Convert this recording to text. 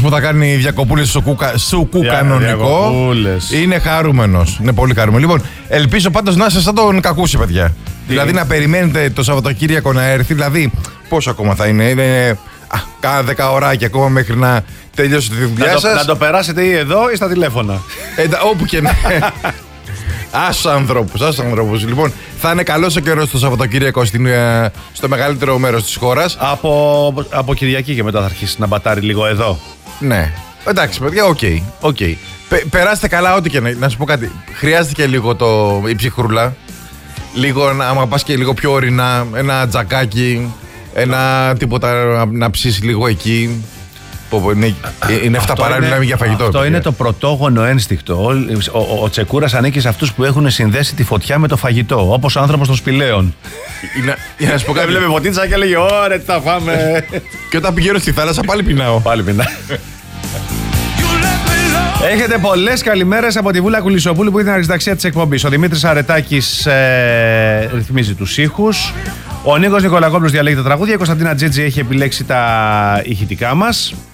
που θα κάνει διακοπούλες σουκού κανονικό είναι χαρούμενος. Είναι πολύ χαρούμενος. Λοιπόν, ελπίζω πάντως να είστε σαν τον Κακούση, παιδιά. Δηλαδή να περιμένετε το Σαββατοκύριακο να έρθει. Δηλαδή, πόσο ακόμα θα είναι, κάνα 10 ωράκια ακόμα μέχρι να τελειώσει τη δουλειά σας. Να το περάσετε ή εδώ ή στα τηλέφωνα. Όπου και να. Άσου ανθρώπους. Λοιπόν, θα είναι καλός ο καιρός το Σαββατοκύριακο στο μεγαλύτερο μέρος της χώρας. Από Κυριακή και μετά θα αρχίσει να μπατάρει λίγο εδώ. Ναι. Εντάξει, παιδιά, οκ. Περάστε καλά, ό,τι και να σου πω κάτι. Χρειάζεται και λίγο η ψυχρούλα. Λίγο, άμα πας και λίγο πιο ορεινά, ένα τζακάκι, ένα τίποτα να ψήσει λίγο εκεί. Είναι 7 παράλληλα για φαγητό. Αυτό είναι το πρωτόγονο ένστικτο. Ο Τσεκούρας ανήκει σε αυτούς που έχουν συνδέσει τη φωτιά με το φαγητό. Όπως ο άνθρωπος των σπηλαίων. Για να σου πω κάτι. Έβλεπε φωτίτσα και έλεγε ωραία, τι θα φάμε. Και όταν πηγαίνω στη θάλασσα πάλι πεινάω. Έχετε πολλές καλημέρες από τη Βούλα Κουλισσοπούλου που είναι η αρισταξία της εκπομπής. Ο Δημήτρης Αρετάκης ρυθμίζει τους ήχους. Ο Νίκος Νικολακόπουλος διαλέγει τα τραγούδια. Η Κωνσταντίνα Τζίτζη έχει επιλέξει τα ηχητικά μας.